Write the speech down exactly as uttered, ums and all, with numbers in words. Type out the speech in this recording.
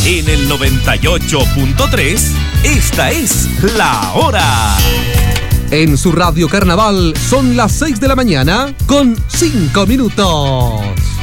En el noventa y ocho punto tres, esta es La Hora. En su radio Carnaval son las seis de la mañana con cinco minutos.